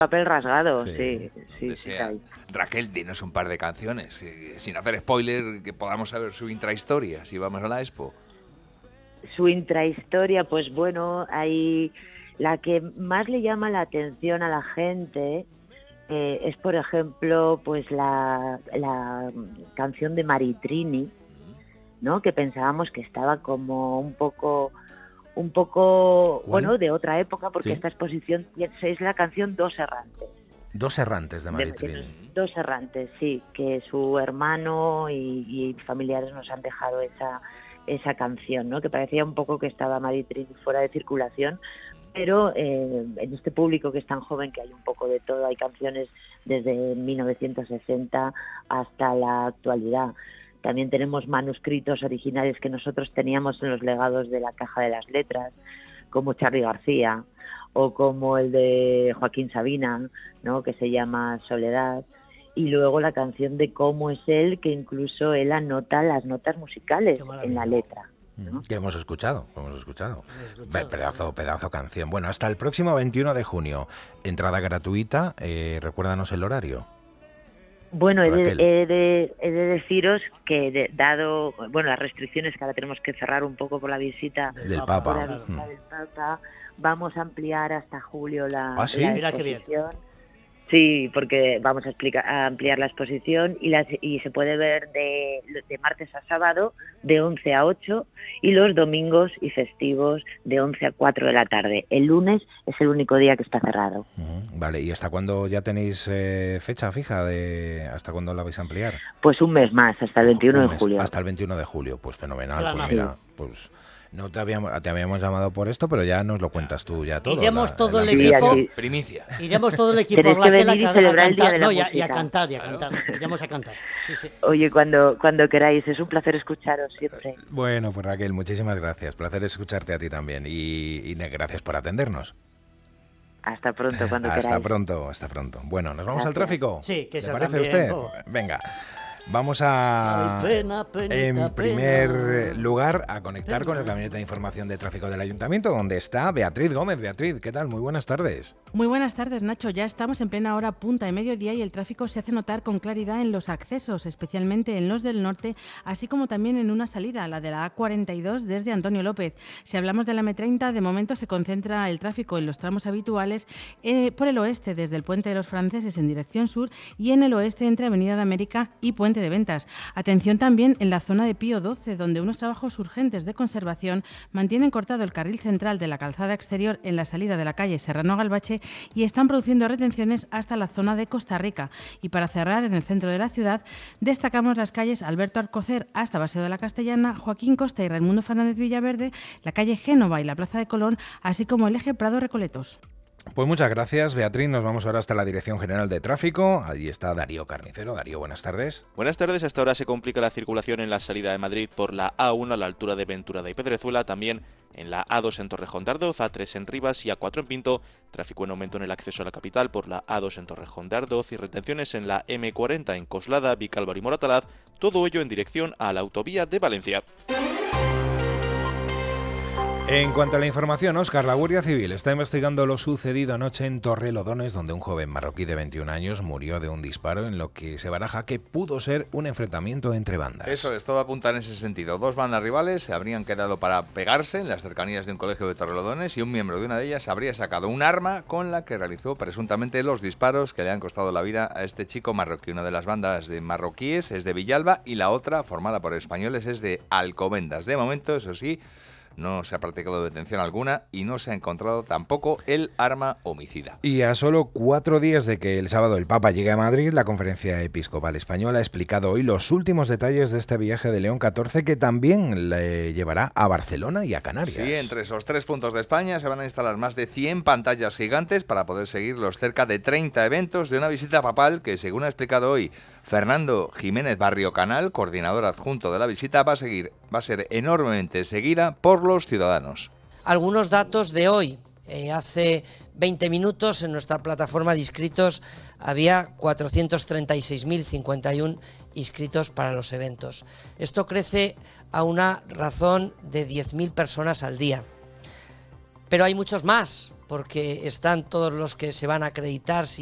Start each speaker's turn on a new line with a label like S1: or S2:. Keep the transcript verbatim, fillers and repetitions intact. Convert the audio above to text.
S1: papel rasgado,
S2: Sí,
S1: sí, sí,
S3: Donde
S1: sí,
S3: sea.
S1: cae.
S3: Raquel, dinos un par de canciones, eh, sin hacer spoiler, que podamos saber su intrahistoria, si vamos a la expo.
S1: Su intrahistoria, pues bueno, hay la que más le llama la atención a la gente eh, es, por ejemplo, pues la, la canción de Maritrini, ¿no? Que pensábamos que estaba como un poco, un poco,
S2: ¿Cuál?
S1: bueno, de otra época, porque
S2: Sí.
S1: esta exposición es la canción Dos Errantes.
S2: Dos errantes de
S1: De-
S2: Maritrini.
S1: de- Dos Errantes, sí, que su hermano y, y familiares nos han dejado esa esa canción, ¿no? Que parecía un poco que estaba Maritrini fuera de circulación, pero eh, en este público que es tan joven, que hay un poco de todo, hay canciones desde mil novecientos sesenta hasta la actualidad. También tenemos manuscritos originales que nosotros teníamos en los legados de la Caja de las Letras, como Charly García, o como el de Joaquín Sabina, ¿no? Que se llama Soledad. Y luego la canción de Cómo es él, que incluso él anota las notas musicales
S4: Qué maravilla.
S1: en la letra, ¿no?
S2: Que hemos escuchado, que hemos escuchado.
S4: Hemos escuchado.
S2: Ve- Pedazo, pedazo canción. Bueno, hasta el próximo veintiuno de junio. Entrada gratuita. Eh, recuérdanos el horario.
S1: Bueno, he de,
S2: Raquel.
S1: he de- he de deciros que de- dado, bueno, las restricciones que ahora tenemos que cerrar un poco por la visita
S2: Del
S1: por
S2: Papa.
S1: la
S4: claro.
S1: visita del Papa, vamos a ampliar hasta julio la,
S2: ¿Ah, sí?
S1: la
S4: Mira qué bien.
S1: exposición. Sí, porque vamos a, explicar, a ampliar la exposición y, las, y se puede ver de, de martes a sábado de once a ocho y los domingos y festivos de once a cuatro de la tarde. El lunes es el único día que está cerrado.
S2: Ujú. Vale, ¿y hasta cuándo ya tenéis eh, fecha fija de hasta cuándo la vais a ampliar?
S1: Pues un mes más, hasta el veintiuno
S2: Un
S1: de
S2: mes,
S1: julio.
S2: Hasta el veintiuno de julio, pues fenomenal.
S4: Claro,
S2: Pues
S4: sí.
S2: mira, pues no te habíamos, te habíamos llamado por esto, pero ya nos lo cuentas tú ya todo.
S4: Iremos
S2: la-
S4: todo
S2: la
S4: el
S1: Sí,
S4: equipo.
S1: así-
S3: Primicia.
S4: Iremos todo el equipo
S1: Tenéis
S4: a
S1: que
S4: Raquel a,
S1: venir y
S4: ca- a
S1: celebrar el Día
S4: cantar,
S1: de la
S4: no, y a, y a
S1: Música.
S4: cantar, y a
S3: Claro.
S4: cantar. Iremos a cantar. Sí, sí.
S1: Oye, cuando, cuando queráis, es un placer escucharos siempre.
S2: Bueno, pues Raquel, muchísimas gracias. Placer escucharte a ti también y, y gracias por atendernos.
S1: Hasta pronto, cuando
S2: Hasta
S1: queráis.
S2: pronto, hasta pronto. Bueno, ¿nos vamos al
S1: Gracias.
S2: tráfico?
S4: Sí, que
S2: ¿Le
S4: sea
S2: parece a
S4: también,
S2: usted?
S4: oh.
S2: Venga. Vamos a,
S4: Ay, pena, penita,
S2: en primer
S4: pena.
S2: lugar, a conectar con el
S4: Pena.
S2: Gabinete de Información de Tráfico del Ayuntamiento, donde está Beatriz Gómez. Beatriz, ¿qué tal? Muy buenas tardes.
S5: Muy buenas tardes, Nacho. Ya estamos en plena hora punta de mediodía y el tráfico se hace notar con claridad en los accesos, especialmente en los del norte, así como también en una salida, la de la A cuarenta y dos desde Antonio López. Si hablamos de la eme treinta, de momento se concentra el tráfico en los tramos habituales eh, por el oeste, desde el Puente de los Franceses en dirección sur y en el oeste entre Avenida de América y Puente de Ventas. Atención también en la zona de Pío doce, donde unos trabajos urgentes de conservación mantienen cortado el carril central de la calzada exterior en la salida de la calle Serrano Galbache y están produciendo retenciones hasta la zona de Costa Rica. Y para cerrar, en el centro de la ciudad, destacamos las calles Alberto Alcocer hasta Paseo de la Castellana, Joaquín Costa y Raimundo Fernández Villaverde, la calle Génova y la Plaza de Colón, así como el eje Prado Recoletos.
S2: Pues muchas gracias, Beatriz. Nos vamos ahora hasta la Dirección General de Tráfico. Allí está Darío Carnicero. Darío, buenas tardes.
S6: Buenas tardes. Hasta ahora se complica la circulación en la salida de Madrid por la A uno a la altura de Venturada y Pedrezuela, también en la A dos en Torrejón de Ardoz, A tres en Rivas y A cuatro en Pinto. Tráfico en aumento en el acceso a la capital por la A dos en Torrejón de Ardoz y retenciones en la eme cuarenta en Coslada, Vicálvaro y Moratalaz. Todo ello en dirección a la autovía de Valencia.
S2: En cuanto a la información, Óscar, la Guardia Civil está investigando lo sucedido anoche en Torrelodones, donde un joven marroquí de veintiún años murió de un disparo en lo que se baraja que pudo ser un enfrentamiento entre bandas.
S3: Eso es, todo apunta en ese sentido. Dos bandas rivales se habrían quedado para pegarse en las cercanías de un colegio de Torrelodones y un miembro de una de ellas habría sacado un arma con la que realizó presuntamente los disparos que le han costado la vida a este chico marroquí. Una de las bandas de marroquíes es de Villalba y la otra, formada por españoles, es de Alcobendas. De momento, eso sí, no se ha practicado detención alguna y no se ha encontrado tampoco el arma homicida.
S2: Y a solo cuatro días de que el sábado el Papa llegue a Madrid, la Conferencia Episcopal Española ha explicado hoy los últimos detalles de este viaje de León catorce que también le llevará a Barcelona y a Canarias.
S3: Sí, entre esos tres puntos de España se van a instalar más de cien pantallas gigantes para poder seguir los cerca de treinta eventos de una visita papal que, según ha explicado hoy Fernando Jiménez Barrio Canal, coordinador adjunto de la visita, va a seguir, va a ser enormemente seguida por los ciudadanos.
S7: Algunos datos de hoy. Eh, hace veinte minutos en nuestra plataforma de inscritos había cuatrocientos treinta y seis mil cincuenta y uno inscritos para los eventos. Esto crece a una razón de diez mil personas al día. Pero hay muchos más, porque están todos los que se van a acreditar.